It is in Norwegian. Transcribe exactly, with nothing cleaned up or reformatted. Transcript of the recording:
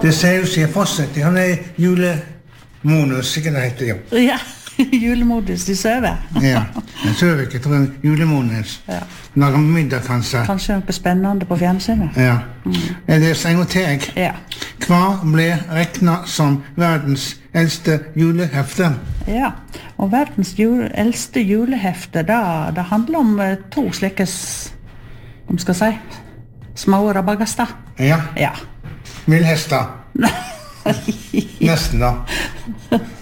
Det ser jo seg fortsatt. Han er julemodus, ikke det heter jo. Ja, julemodus, de søver. Ja, jeg søver ikke, jeg tror julemodus. Ja. Lager middag, kanskje. Kanskje noe spennende på fjernsynet. Ja. Mm. Jeg leser en gang til, jeg. Ja. Hva ble regnet som verdens eldste julehefte? Ja, og verdens jule, eldste julehefte, da, det handler om uh, to slike, om skal si, små rabagaster. Ja. Ja. Villhester. Nesten da.